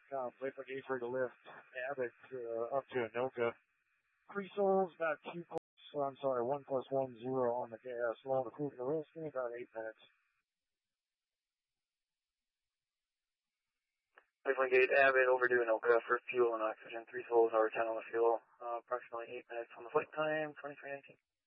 wait for gauge ready to lift. Abbott up to Anoka. 3 souls, about 2 plus, I'm sorry, 1 plus 1, 0 on the gas. Long to cruise the risk in about 8 minutes. Cleveland Gate, Abbott, overdue Anoka for fuel and oxygen. 3 souls, hour 10 on the fuel. Approximately 8 minutes on the flight time, 2319.